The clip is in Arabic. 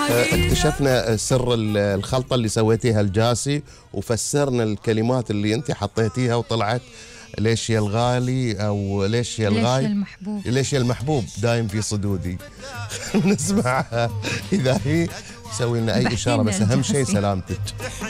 اكتشفنا سر الخلطة اللي سويتيها الجاسي، وفسرنا الكلمات اللي انت حطيتيها وطلعت ليش يا الغالي او ليش يا الغاي، ليش يا المحبوب، ليش يا المحبوب دايم في صدودي. نسمعها اذا هي سوي لنا اي اشاره، بس اهم شيء سلامتك.